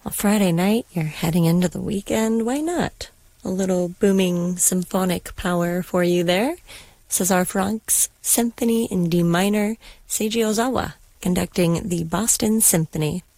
A Friday night, you're heading into the weekend, why not? A little booming symphonic power for you there. César Franck's Symphony in D minor, Seiji Ozawa conducting the Boston Symphony.